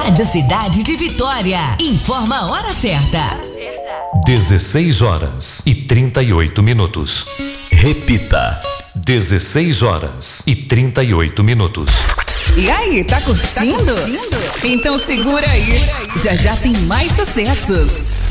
Rádio Cidade de Vitória. Informa a hora certa. 16h38. Repita. 16h38. E aí, tá curtindo? Então segura aí. Já já tem mais sucessos.